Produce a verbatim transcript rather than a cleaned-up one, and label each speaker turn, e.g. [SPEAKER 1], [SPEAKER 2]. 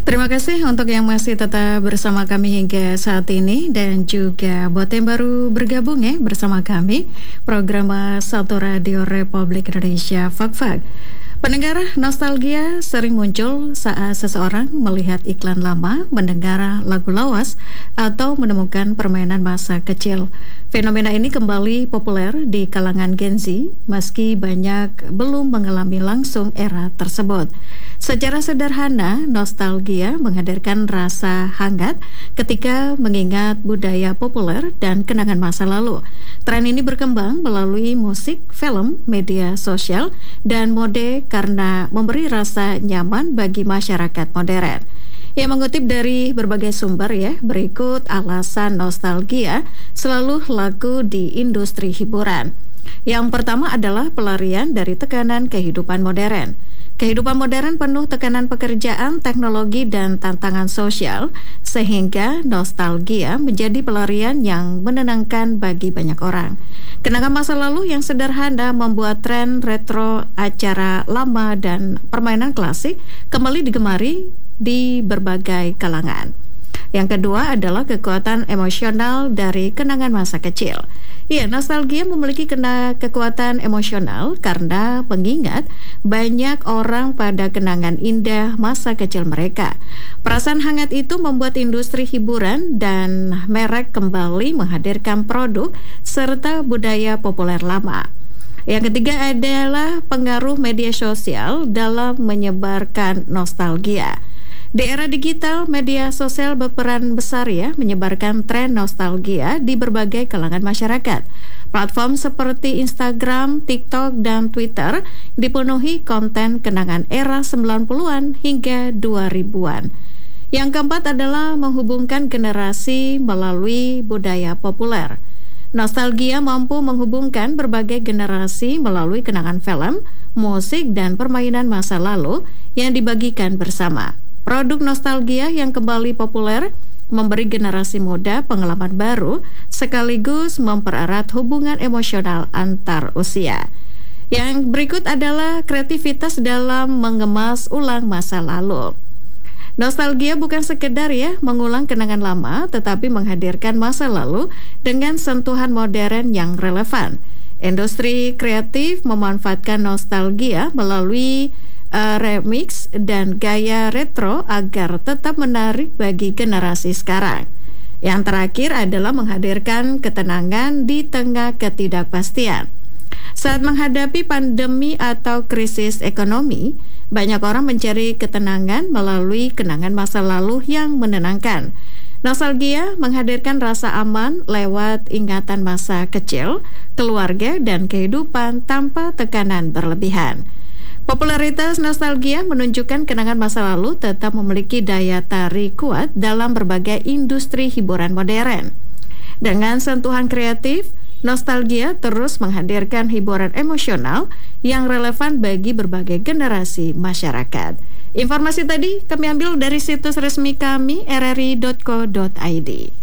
[SPEAKER 1] Terima kasih untuk yang masih tetap bersama kami hingga saat ini dan juga buat yang baru bergabung ya bersama kami program Satu Radio Republik Indonesia Fak-Fak. Pendengar, nostalgia sering muncul saat seseorang melihat iklan lama, mendengar lagu lawas, atau menemukan permainan masa kecil. Fenomena ini kembali populer di kalangan Gen Z, meski banyak belum mengalami langsung era tersebut. Secara sederhana, nostalgia menghadirkan rasa hangat ketika mengingat budaya populer dan kenangan masa lalu. Tren ini berkembang melalui musik, film, media sosial, dan mode karena memberi rasa nyaman bagi masyarakat modern. Yang mengutip dari berbagai sumber ya, berikut alasan nostalgia selalu laku di industri hiburan. Yang pertama adalah pelarian dari tekanan kehidupan modern. Kehidupan modern penuh tekanan pekerjaan, teknologi, dan tantangan sosial, sehingga nostalgia menjadi pelarian yang menenangkan bagi banyak orang. Kenangan masa lalu yang sederhana membuat tren retro, acara lama, dan permainan klasik kembali digemari di berbagai kalangan. Yang kedua adalah kekuatan emosional dari kenangan masa kecil. Ya, nostalgia memiliki kena kekuatan emosional karena mengingat banyak orang pada kenangan indah masa kecil mereka. Perasaan hangat itu membuat industri hiburan dan merek kembali menghadirkan produk serta budaya populer lama. Yang ketiga adalah pengaruh media sosial dalam menyebarkan nostalgia. Di era digital, media sosial berperan besar ya menyebarkan tren nostalgia di berbagai kalangan masyarakat. Platform seperti Instagram, TikTok, dan Twitter dipenuhi konten kenangan era sembilan puluhan hingga dua ribuan. Yang keempat adalah menghubungkan generasi melalui budaya populer. Nostalgia mampu menghubungkan berbagai generasi melalui kenangan film, musik, dan permainan masa lalu yang dibagikan bersama. Produk nostalgia yang kembali populer memberi generasi muda pengalaman baru sekaligus mempererat hubungan emosional antar usia. Yang berikut adalah kreativitas dalam mengemas ulang masa lalu. Nostalgia bukan sekedar ya mengulang kenangan lama, tetapi menghadirkan masa lalu dengan sentuhan modern yang relevan. Industri kreatif memanfaatkan nostalgia melalui Uh, remix dan gaya retro agar tetap menarik bagi generasi sekarang. Yang terakhir adalah menghadirkan ketenangan di tengah ketidakpastian. Saat menghadapi pandemi atau krisis ekonomi, banyak orang mencari ketenangan melalui kenangan masa lalu yang menenangkan. Nostalgia menghadirkan rasa aman lewat ingatan masa kecil, keluarga, dan kehidupan tanpa tekanan berlebihan. Popularitas nostalgia menunjukkan kenangan masa lalu tetap memiliki daya tarik kuat dalam berbagai industri hiburan modern. Dengan sentuhan kreatif, nostalgia terus menghadirkan hiburan emosional yang relevan bagi berbagai generasi masyarakat. Informasi tadi kami ambil dari situs resmi kami r r i dot co dot i d.